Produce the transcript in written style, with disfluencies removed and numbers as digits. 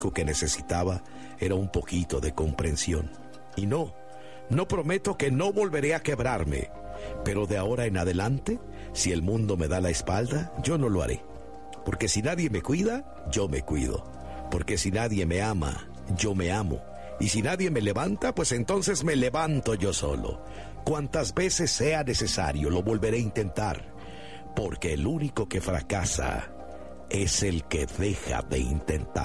Lo que necesitaba era un poquito de comprensión. Y no prometo que no volveré a quebrarme, pero de ahora en adelante, si el mundo me da la espalda, yo no lo haré. Porque si nadie me cuida, yo me cuido. Porque si nadie me ama, yo me amo. Y si nadie me levanta, pues entonces me levanto yo solo. Cuantas veces sea necesario, lo volveré a intentar. Porque el único que fracasa es el que deja de intentar.